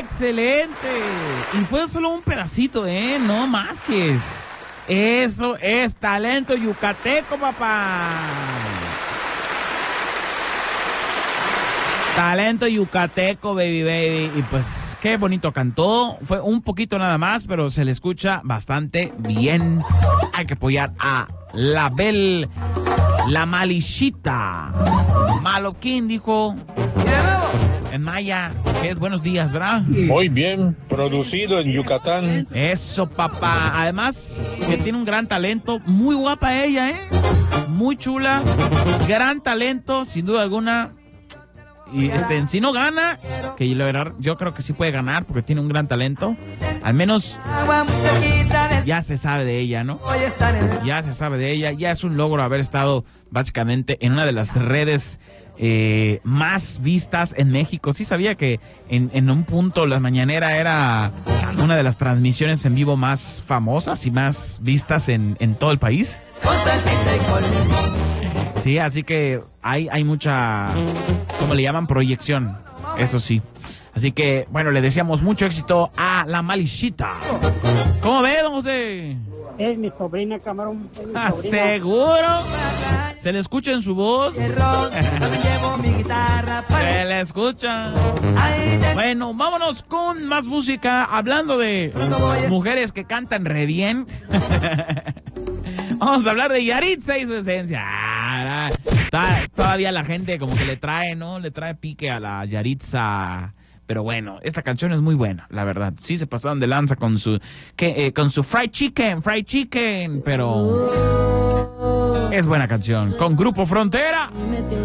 ¡Excelente! Y fue solo un pedacito, no más que es. Eso es talento yucateco, papá. Talento yucateco, baby. Y pues qué bonito cantó. Fue un poquito nada más, pero se le escucha bastante bien. Hay que apoyar a la Malichita. Maloquín dijo en maya, que es buenos días, ¿verdad? Muy bien, producido en Yucatán. Eso, papá. Además, que tiene un gran talento. Muy guapa ella, muy chula. Gran talento, sin duda alguna. Y si no gana, que la verdad yo creo que sí puede ganar porque tiene un gran talento. Al menos ya se sabe de ella, ¿no? Ya se sabe de ella. Ya es un logro haber estado básicamente en una de las redes más vistas en México. Sí sabía que en un punto La Mañanera era una de las transmisiones en vivo más famosas y más vistas en todo el país. Sí, así que hay mucha, ¿cómo le llaman? Proyección, eso sí. Así que, bueno, le deseamos mucho éxito a la Malichita. ¿Cómo ve, don José? Es mi sobrina, camarón. ¿Seguro? ¿Se le escucha en su voz? Se le escucha. Bueno, vámonos con más música. Hablando de mujeres que cantan re bien. Vamos a hablar de Yaritza y su esencia. Todavía la gente como que le trae, ¿no? Le trae pique a la Yaritza. Pero bueno, esta canción es muy buena, la verdad. Sí se pasaron de lanza con su fried chicken, pero es buena canción. Con Grupo Frontera.